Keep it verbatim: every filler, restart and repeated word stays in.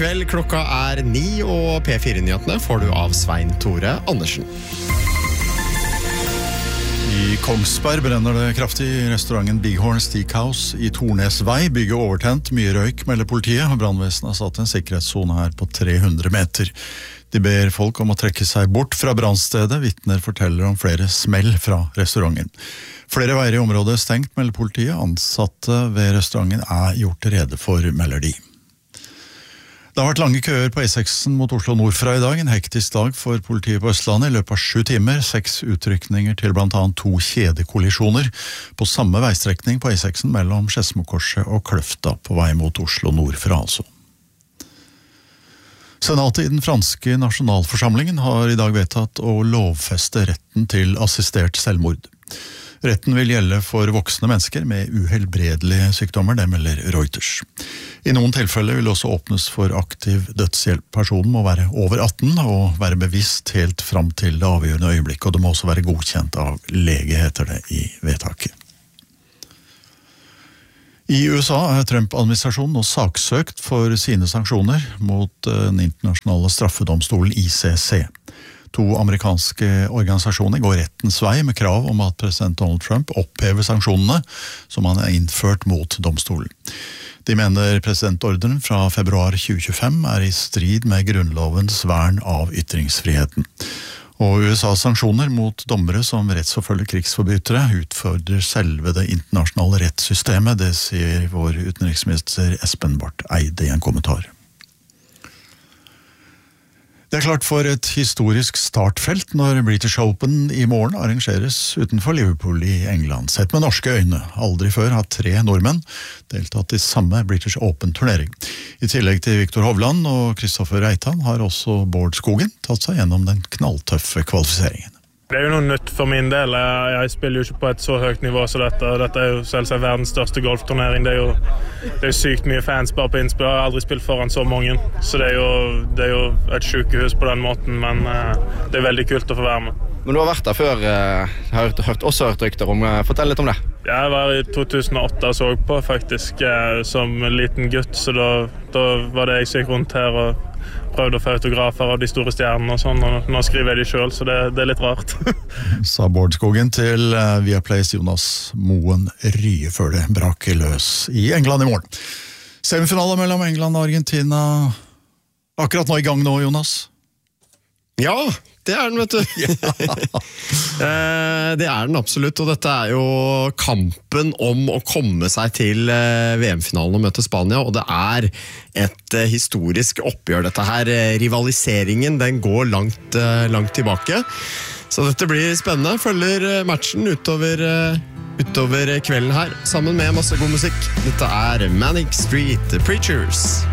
Vel, klokka er ni, og P fire-nyhetene får du av Svein Tore Andersen. I Kongsberg brenner det kraftig i restauranten Bighorn Steakhouse i Tornes vei. Bygget overtent, mye røyk, melder politiet, og brannvesenet har satt en sikkerhetszone her på tre hundre meter. De ber folk om å trekke seg bort fra brannstedet. Vitner forteller om flere smell fra restauranten. Flere veier i området er stengt, melder politiet. Ansatte ved restauranten er gjort rede for, melder de. Det har vært lange køer på E seks mot Oslo nordfra i dag, en hektisk dag for politiet på Østlandet. I løpet av sju timer, seks utrykninger til blant annet to kjedekollisjoner på samme veistrekning på E seks mellom Skedsmokorset og Kløfta på vei mot Oslo nordfra altså. Senatet i den franske nasjonalforsamlingen har i dag vedtatt å lovfeste retten til assistert selvmord. Retten vil gjelde for voksne mennesker med uhelbredelige sykdommer, det melder Reuters. I noen tilfeller vil det også åpnes for aktiv dødshjelp. Personen må være over atten og være bevisst helt fram til det avgjørende øyeblikk, og det må også være godkjent av lege, heter det i vedtaket. I U S A er Trump-administrasjonen nå saksøkt for sine sanksjoner mot den internasjonale straffedomstolen I C C. To amerikanske organisasjoner går rettens vei med krav om at president Donald Trump opphever sanksjonene som han har innført mot domstolen. De mener presidentordren fra februar tjue tjuefem er i strid med grunnlovens vern av ytringsfriheten. Og U S A's sanksjoner mot dommere som rettsforfølger krigsforbrytere utfordrer selve det internasjonale rettssystemet, det sier vår utenriksminister Espen Barth Eide i en kommentar. Det er klart for et historisk startfelt når British Open i morgen arrangeres utenfor Liverpool i England. Sett med norske øyne, aldri før har tre nordmenn deltatt i samme British Open-turnering. I tillegg til Viktor Hovland og Kristoffer Reitan har også Bård Skogen tatt seg gjennom den knalltøffe kvalifiseringen. Det er jo noe nytt for min del. Jeg, jeg spiller jo ikke på et så høyt nivå som dette. Dette er jo selvsagt verdens største golfturnering. Det er jo, det er jo sykt mye fans bare på innspill. Jeg har aldri spilt foran så mange. Så det er jo, det er jo et sykehus på den måten, men uh, det er veldig kult å få være med. Men du har vært der før, uh, har hørt, også hørt rykter om. Uh, fortell litt om det. Jeg var i to tusen og åtte og så på faktisk uh, som liten gutt, så da, da var det jeg som gikk rundt her og prøvde å få autografer av de store stjernene og sånn, og nå skriver jeg de selv, så det, det er litt rart. Sa Bård Skogen til Viaplays Jonas Moen Rye før det braker løs i England i morgen. Semifinale mellom England og Argentina akkurat nå i gang nå, Jonas? Ja, det er den, vet du. Det er den absolutt, og dette er jo kampen om å komme seg til V M-finalen og møte Spania, og det er et historisk oppgjør dette her. Rivaliseringen, den går langt, langt tilbake, så dette blir spennende. Følger matchen utover, utover kvelden her, sammen med masse god musikk. Dette er Manic Street Preachers.